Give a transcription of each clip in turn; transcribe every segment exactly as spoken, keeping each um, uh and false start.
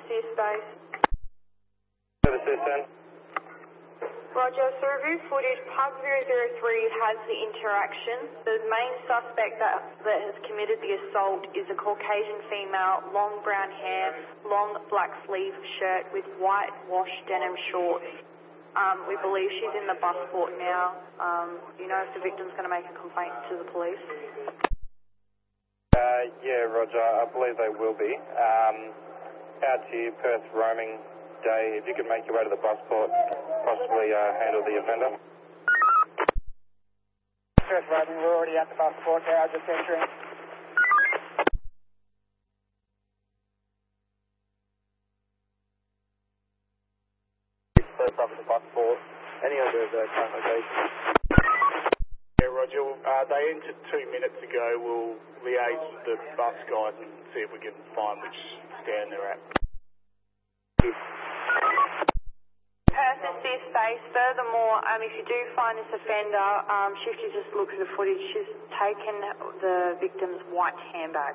assist base. Service assistant. Roger, so review footage, Pug zero zero three has the interaction. The main suspect that, that has committed the assault is a Caucasian female, long brown hair, long black sleeve shirt with white wash denim shorts. Um, we believe she's in the bus port now. Um, do you know if the victim's going to make a complaint to the police? Uh, yeah, Roger, I believe they will be. Um, out to you, Perth roaming day. If you could make your way to the bus port, possibly uh, handle the offender. Perth roaming, we're already at the bus port now, just entering. Perth up at the bus port. Any other uh, current locations? Yeah, Roger. Uh, they entered two minutes ago. We'll liaise with the bus guys and see if we can find which stand they're at. Perth assist base. Furthermore, um, if you do find this offender, um, shift you just look at the footage. She's taken the victim's white handbag.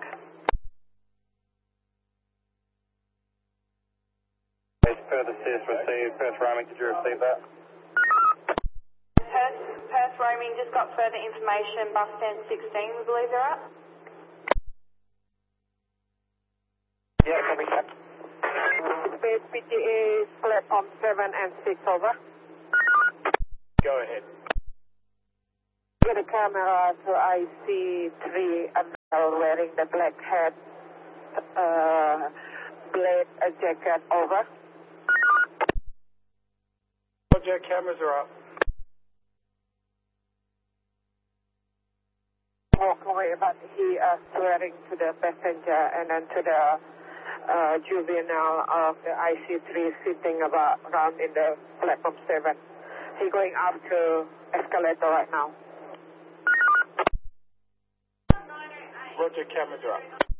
Perth assist received. Perth roaming, did you receive that? Perth, Perth roaming, just got further information. Bus stand sixteen, we believe they're at. Yeah, copy that. Space P T A, platform seven and six, over. Go ahead. Get a camera to I C three adult wearing the black hat, uh, blade uh, jacket, over. Roger, cameras are up. Walk away, but he uh, swearing to the passenger and then to the uh, juvenile of the I C three sitting about around in the platform seven. He going up to escalator right now. Roger, cameras are up.